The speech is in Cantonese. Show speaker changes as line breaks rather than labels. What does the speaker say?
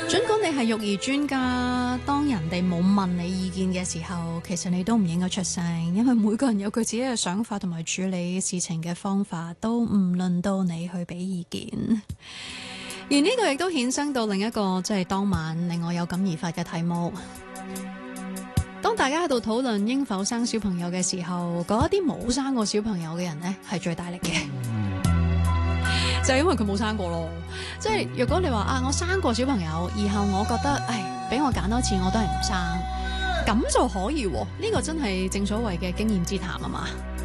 儘管你係育兒專家，當人哋冇問你意見嘅時候，其實你都唔應該出聲，因為每個人有佢自己嘅想法同埋處理事情嘅方法，都唔輪到你去俾意見。而呢度亦都衍生到另一個即係當晚令我有感而發嘅題目。當大家喺度討論應否生小朋友嘅時候，嗰一啲冇生過小朋友嘅人呢，係最大力嘅。就係因為佢冇生過咯，即係如果你話啊，我生過小朋友，然後我覺得，唉，俾我揀多次，我都係唔生，咁就可以喎。呢個真係正所謂嘅經驗之談啊嘛。